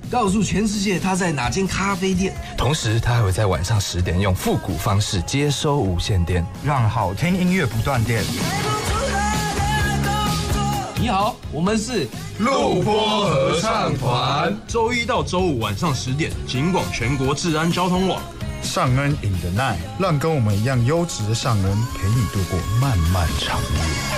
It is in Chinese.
告诉全世界他在哪间咖啡店。 同时，他还会在晚上10点用复古方式接收无线电， 让好听音乐不断电。 你好，我们是录播合唱团， 周一到周五晚上10点，警广全国治安交通网。 尚恩 in the night， 让跟我们一样优质的尚恩陪你度过漫漫长夜。